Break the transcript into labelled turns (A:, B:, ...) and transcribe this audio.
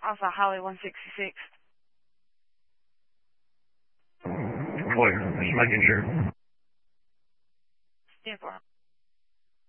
A: Alpha Holly 166.
B: Clear. Just making sure.
A: Stand for.